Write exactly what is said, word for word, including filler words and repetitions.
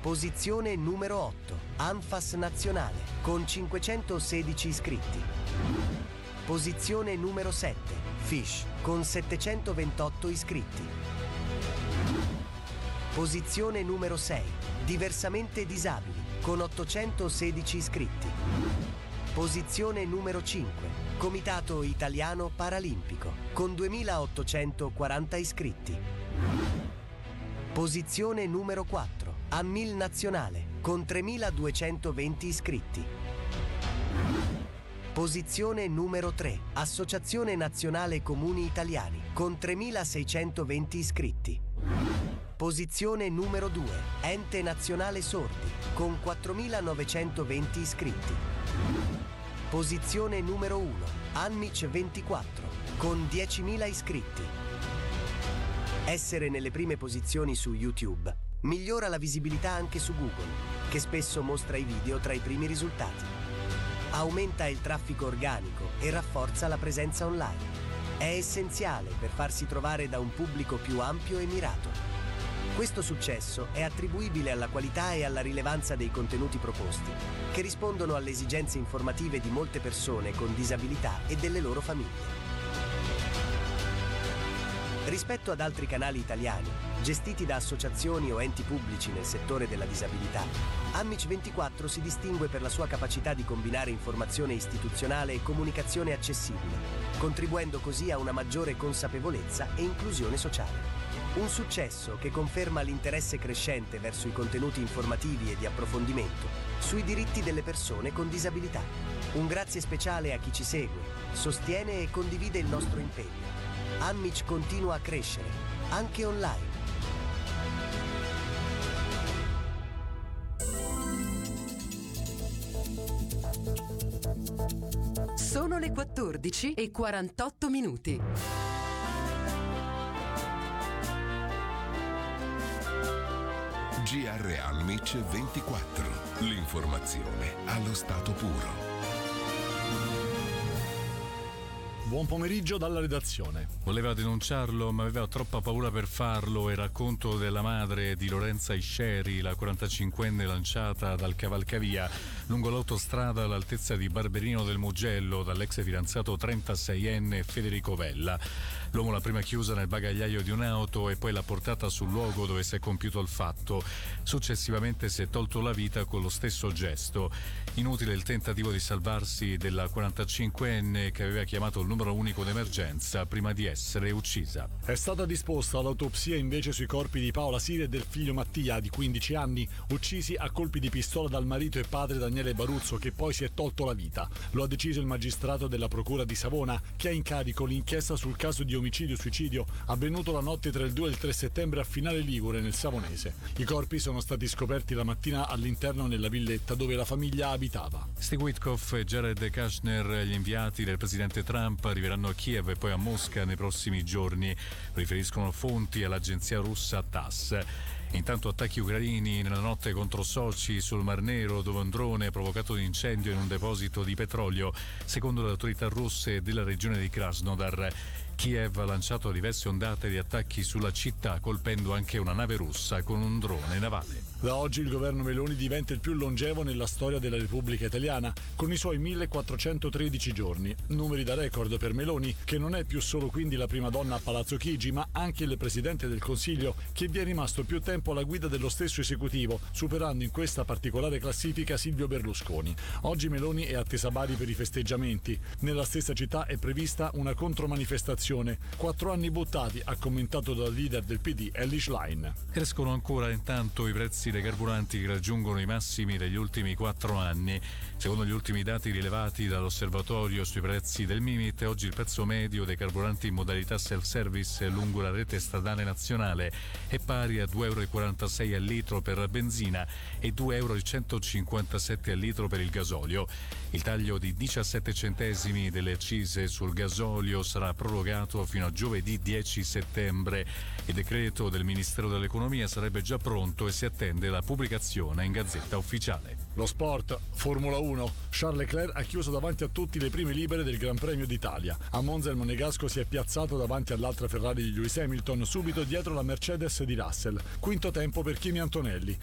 Posizione numero otto, Anfas Nazionale, con cinquecentosedici iscritti. Posizione numero sette, Fish, con settecentoventotto iscritti. Posizione numero sei, Diversamente Disabili, con ottocentosedici iscritti. Posizione numero cinque, Comitato Italiano Paralimpico, con duemilaottocentoquaranta iscritti. Posizione numero quattro, Ammil Nazionale, con tremiladuecentoventi iscritti. Posizione numero tre, Associazione Nazionale Comuni Italiani, con tremilaseicentoventi iscritti. Posizione numero due, Ente Nazionale Sordi, con quattromilanovecentoventi iscritti. Posizione numero uno, Anmic ventiquattro, con diecimila iscritti. Essere nelle prime posizioni su YouTube migliora la visibilità anche su Google, che spesso mostra i video tra i primi risultati. Aumenta il traffico organico e rafforza la presenza online. È essenziale per farsi trovare da un pubblico più ampio e mirato. Questo successo è attribuibile alla qualità e alla rilevanza dei contenuti proposti, che rispondono alle esigenze informative di molte persone con disabilità e delle loro famiglie. Rispetto ad altri canali italiani, gestiti da associazioni o enti pubblici nel settore della disabilità, Anmic ventiquattro si distingue per la sua capacità di combinare informazione istituzionale e comunicazione accessibile, contribuendo così a una maggiore consapevolezza e inclusione sociale. Un successo che conferma l'interesse crescente verso i contenuti informativi e di approfondimento sui diritti delle persone con disabilità. Un grazie speciale a chi ci segue, sostiene e condivide il nostro impegno. Anmic continua a crescere, anche online. Sono le quattordici e quarantotto minuti. G R Anmic ventiquattro. L'informazione allo stato puro. Buon pomeriggio dalla redazione. Voleva denunciarlo, ma aveva troppa paura per farlo. Il racconto della madre di Lorenza Isceri, la quarantacinquenne lanciata dal cavalcavia lungo l'autostrada all'altezza di Barberino del Mugello dall'ex fidanzato trentaseienne Federico Vella. L'uomo l'ha prima chiusa nel bagagliaio di un'auto e poi l'ha portata sul luogo dove si è compiuto il fatto. Successivamente si è tolto la vita con lo stesso gesto. Inutile il tentativo di salvarsi della quarantacinquenne che aveva chiamato il numero unico d'emergenza prima di essere uccisa. È stata disposta l'autopsia invece sui corpi di Paola Siri e del figlio Mattia, di quindici anni, uccisi a colpi di pistola dal marito e padre Daniele Baruzzo, che poi si è tolto la vita. Lo ha deciso il magistrato della Procura di Savona, che ha in carico l'inchiesta sul caso di omicidio-suicidio avvenuto la notte tra il due e il tre settembre a Finale Ligure, nel Savonese. I corpi sono stati scoperti la mattina all'interno della villetta dove la famiglia abitava. Steve Witkoff e Jared Kushner, gli inviati del presidente Trump, arriveranno a Kiev e poi a Mosca nei prossimi giorni, riferiscono fonti all'agenzia russa TASS. Intanto attacchi ucraini nella notte contro Sochi sul Mar Nero, dove un drone ha provocato un incendio in un deposito di petrolio, secondo le autorità russe della regione di Krasnodar. Kiev ha lanciato diverse ondate di attacchi sulla città, colpendo anche una nave russa con un drone navale. Da oggi il governo Meloni diventa il più longevo nella storia della Repubblica Italiana, con i suoi millequattrocentotredici giorni, numeri da record per Meloni, che non è più solo quindi la prima donna a Palazzo Chigi, ma anche il Presidente del Consiglio, che vi è rimasto più tempo alla guida dello stesso esecutivo, superando in questa particolare classifica Silvio Berlusconi. Oggi Meloni è attesa a Bari per i festeggiamenti. Nella stessa città è prevista una contromanifestazione. Quattro anni buttati, ha commentato dal leader del P D, Elly Schlein. Crescono ancora intanto i prezzi dei carburanti, che raggiungono i massimi degli ultimi quattro anni. Secondo gli ultimi dati rilevati dall'osservatorio sui prezzi del Mimit, oggi il prezzo medio dei carburanti in modalità self-service lungo la rete stradale nazionale è pari a due virgola quarantasei euro al litro per la benzina e due virgola centocinquantasette euro al litro per il gasolio. Il taglio di diciassette centesimi delle accise sul gasolio sarà prorogato fino a giovedì dieci settembre. Il decreto del Ministero dell'Economia sarebbe già pronto e si attende la pubblicazione in Gazzetta Ufficiale. Lo sport, Formula uno. Charles Leclerc ha chiuso davanti a tutti le prime libere del Gran Premio d'Italia. A Monza il monegasco si è piazzato davanti all'altra Ferrari di Lewis Hamilton, subito dietro la Mercedes di Russell. Quinto tempo per Kimi Antonelli.